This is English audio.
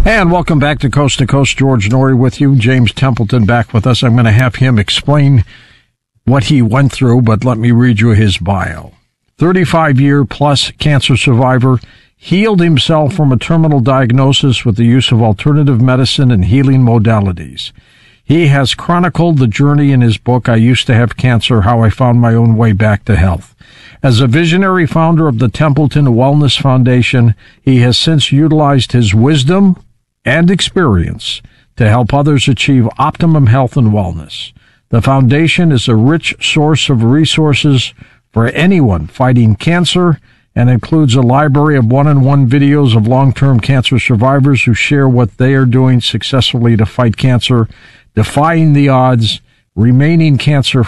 And welcome back to Coast. George Noory with you. James Templeton back with us. I'm going to have him explain what he went through, but let me read you his bio. 35-year-plus cancer survivor, healed himself from a terminal diagnosis with the use of alternative medicine and healing modalities. He has chronicled the journey in his book, I Used to Have Cancer, How I Found My Own Way Back to Health. As a visionary founder of the Templeton Wellness Foundation, he has since utilized his wisdom and experience to help others achieve optimum health and wellness. The foundation is a rich source of resources for anyone fighting cancer and includes a library of one-on-one videos of long-term cancer survivors who share what they are doing successfully to fight cancer, defying the odds, remaining cancer